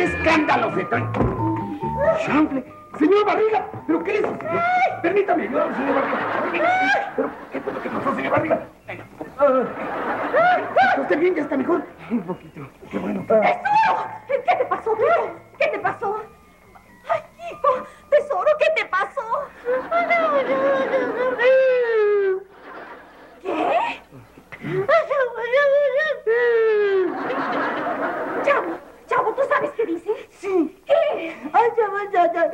escándalo se trae! ¡Chanfle! ¡Señor Barriga! ¿Pero qué es eso, señor? Permítame ayudarlo, señor Barriga. ¿Pero qué fue lo que pasó, señor Barriga? ¿Está usted bien? ¿Ya está mejor? Un poquito. Qué bueno. ¡Tesoro! ¿Qué te pasó, Kiko? ¿Qué te pasó? ¡Ay, Kiko! ¡Tesoro! ¿Qué te pasó? ¿Qué? Chavo, ¿tú sabes qué dice? Sí. ¿Qué? Ay, ya.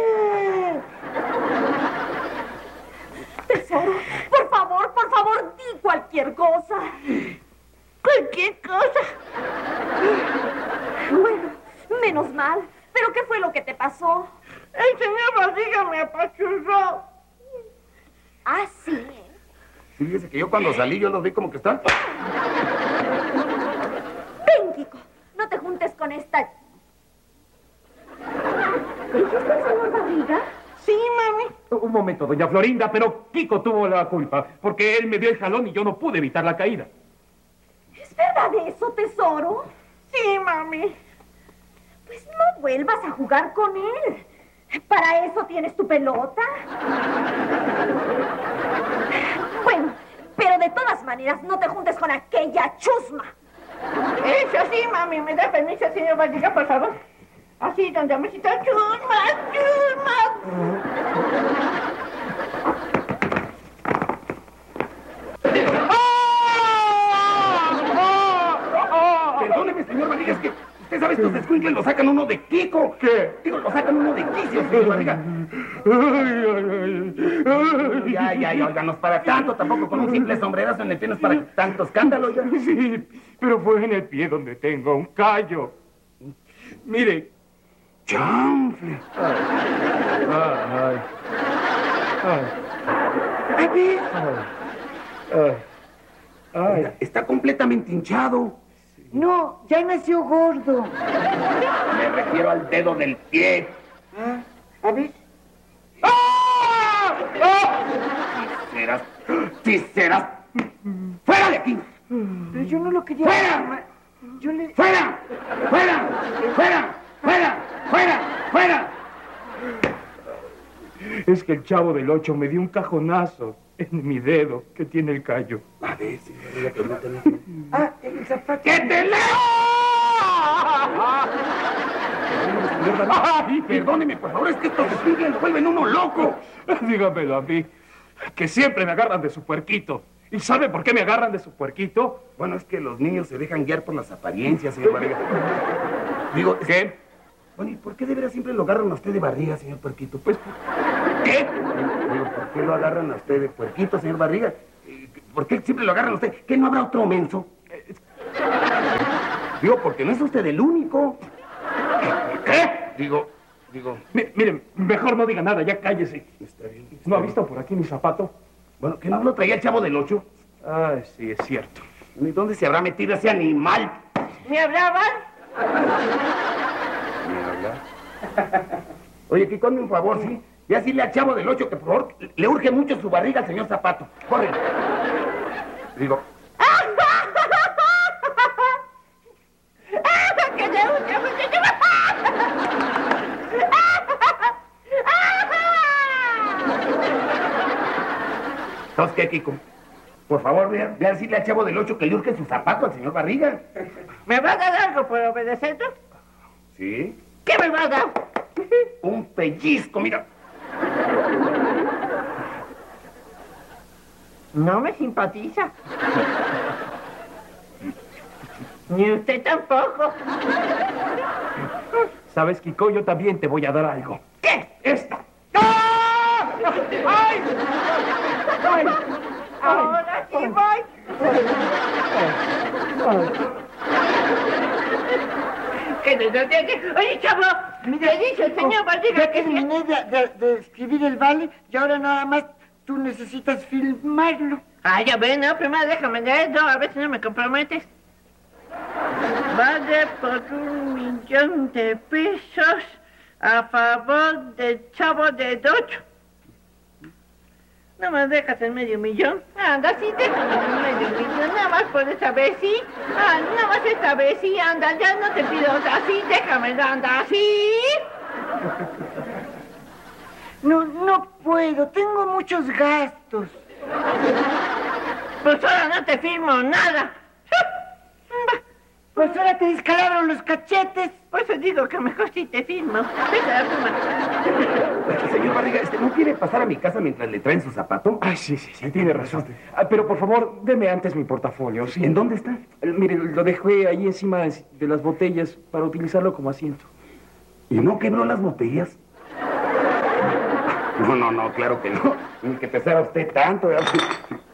Tesoro, por favor, di cualquier cosa. Cualquier cosa. Bueno, menos mal. ¿Pero qué fue lo que te pasó? El señor Barriga me apachurró. ¿Ah, sí? Fíjese que yo cuando salí, yo lo vi como que está... Ven, Kiko, no te juntes con esta... ¿Dijiste el señor Barriga? Sí, mami. Un momento, doña Florinda, pero Kiko tuvo la culpa, porque él me dio el jalón y yo no pude evitar la caída. ¿Es verdad eso, tesoro? Sí, mami. Pues no vuelvas a jugar con él. ¿Para eso tienes tu pelota? Bueno, pero de todas maneras no te juntes con aquella chusma. Eso sí, mami. ¿Me da permiso, señor Barriga, por favor? Así, donde me cita chusma. Perdóneme, señor Barriga, es que usted sabe, estos escuincles lo sacan uno de Kiko. ¿Qué? Digo, lo sacan uno de quicio, señor Barriga. Ya, oiga, no es para tanto, tampoco con un simple sombrerazo en el pie no es para tanto escándalo, ya. Sí, pero fue en el pie donde tengo un callo. Mire. ¡Chanfle! Ay. Está completamente hinchado. No, ya nació gordo. Me refiero al dedo del pie. A ver. ¡Tiseras! ¡Fuera de aquí! Pero yo no lo quería... ¡Fuera! Yo le... ¡Fuera! Es que el Chavo del 8 me dio un cajonazo en mi dedo que tiene el callo. A ver, señor, permítame. El zapato. ¡Que te leo! ¡Ay, perdóneme, por favor! Es que estos escuincles lo vuelven uno loco. Dígamelo a mí, que siempre me agarran de su puerquito. ¿Y sabe por qué me agarran de su puerquito? Bueno, es que los niños se dejan guiar por las apariencias, señor Barriga. Digo, ¿Qué? Bueno, ¿y por qué de veras siempre lo agarran a usted de barriga, señor Puerquito? Pues, ¿qué? Digo, ¿por qué lo agarran a usted de puerquito, señor Barriga? ¿Por qué siempre lo agarran a usted? ¿Que no habrá otro menso? Digo, porque no es usted el único. ¿Qué? Digo... Miren, mejor no diga nada, ya cállese. Está bien. ¿No ha visto por aquí mi zapato? Bueno, ¿que no lo traía el Chavo del 8? Ay, sí, es cierto. ¿Y dónde se habrá metido ese animal? ¿Me hablaban? Oye, Kiko, hazme un favor, ¿sí? Y así al Chavo del 8 que, por favor, le urge mucho su barriga al señor Zapato. ¡Corre! Digo... ¿Entonces qué, Kiko? Por favor, ve a decirle al Chavo del 8 que le urge su zapato al señor Barriga. ¿Me va a dar algo por obedecerlo? ¿Sí? ¿Qué me va a dar? Un pellizco, mira. No me simpatiza. Ni usted tampoco. ¿Sabes, Kiko? Yo también te voy a dar algo. ¿Qué? ¡Esta! ¡Ah! ¡Ay! ¡Ay! Ahora sí voy. Oye, chavo, le dice el señor Barriga Ya terminé de escribir el vale y ahora nada más tú necesitas filmarlo. Ah, ya ven, no, primero déjame leerlo, a ver si no me comprometes. Vale por 1.000.000 de pesos a favor del Chavo del 8. No me dejas en $500,000. Anda, sí, déjame en $500,000. Nada más por esta vez, sí. Ah, nada más esta vez, sí. Anda, ya no te pido así. Déjame, anda, sí. No puedo, tengo muchos gastos. Pues ahora no te firmo nada. Pues ahora te descalaron los cachetes. Por eso digo que mejor sí te firmo. Vete a la firma. Señor Barriga, ¿no quiere pasar a mi casa mientras le traen su zapato? Ay, sí, tiene razón. Pero por favor, deme antes mi portafolio, ¿sí? ¿En dónde está? Mire, lo dejé ahí encima de las botellas para utilizarlo como asiento. ¿Y no quebró las botellas? No, claro que no. Ni que pesara usted tanto.